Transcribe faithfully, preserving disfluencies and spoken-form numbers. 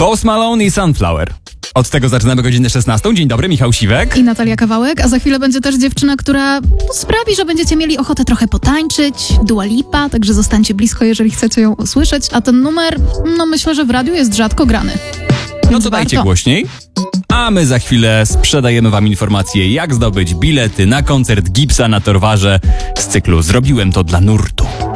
Post Malone i Sunflower. Od tego zaczynamy godzinę szesnastą. Dzień dobry, Michał Siwek. I Natalia Kawałek, a za chwilę będzie też dziewczyna, która no, sprawi, że będziecie mieli ochotę trochę potańczyć. Dua Lipa, także zostańcie blisko, jeżeli chcecie ją usłyszeć. A ten numer, no myślę, że w radiu jest rzadko grany. No Więc to dajcie warto. głośniej. A my za chwilę sprzedajemy wam informacje, jak zdobyć bilety na koncert Gipsa na Torwarze z cyklu Zrobiłem to dla nurtu.